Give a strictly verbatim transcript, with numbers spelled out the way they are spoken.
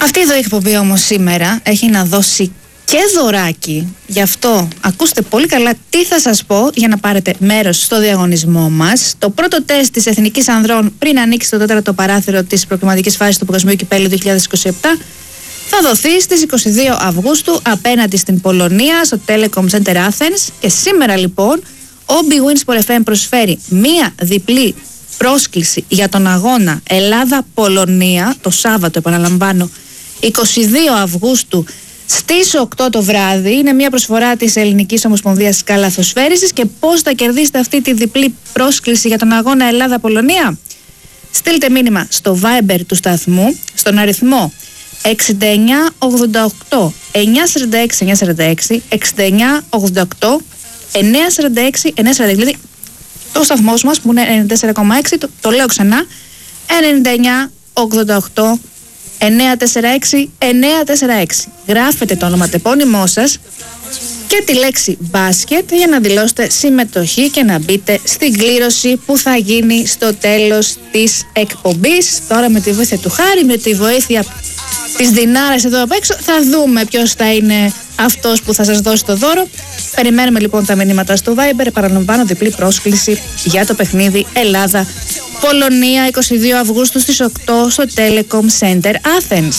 Αυτή εδώ η εκπομπή όμως σήμερα έχει να δώσει και δωράκι. Γι' αυτό ακούστε πολύ καλά τι θα σας πω για να πάρετε μέρος στο διαγωνισμό μας. Το πρώτο τεστ της Εθνικής Ανδρών πριν ανοίξει το τέταρτο παράθυρο της προκριματικής φάσης του Παγκοσμίου Κυπέλλου δύο χιλιάδες είκοσι επτά θα δοθεί στις είκοσι δύο Αυγούστου απέναντι στην Πολωνία στο Telecom Center Athens. Και σήμερα λοιπόν ο Big Win Sport εφ εμ προσφέρει μία διπλή πρόσκληση για τον αγώνα Ελλάδα-Πολωνία το Σάββατο, επαναλαμβάνω, είκοσι δύο Αυγούστου στις οκτώ το βράδυ. Είναι μια προσφορά της Ελληνικής Ομοσπονδίας Καλαθοσφαίρισης. Και πώς θα κερδίσετε αυτή τη διπλή πρόσκληση για τον αγώνα Ελλάδα-Πολωνία? Στείλτε μήνυμα στο Viber του σταθμού στον αριθμό εξήντα εννιά ογδόντα οκτώ εννιακόσια σαράντα έξι εννιακόσια σαράντα έξι, εξήντα εννιά ογδόντα οκτώ εννιακόσια σαράντα έξι εννιακόσια σαράντα έξι. Δηλαδή το σταθμός μας που είναι ενενήντα τέσσερα κόμμα έξι, το, το λέω ξανά, ενενήντα εννιά ογδόντα οκτώ εννιακόσια σαράντα έξι εννιακόσια σαράντα έξι. Γράφετε το ονοματεπώνυμό σας και τη λέξη μπάσκετ για να δηλώσετε συμμετοχή και να μπείτε στην κλήρωση που θα γίνει στο τέλος της εκπομπής. Τώρα με τη βοήθεια του Χάρη, με τη βοήθεια της Δινάρας εδώ απ' έξω, θα δούμε ποιος θα είναι αυτός που θα σας δώσει το δώρο. Περιμένουμε λοιπόν τα μηνύματα στο Viber. Παραλαμβάνω, διπλή πρόσκληση για το παιχνίδι Ελλάδα-Πολωνία είκοσι δύο Αυγούστου στις οκτώ στο Telecom Center Athens.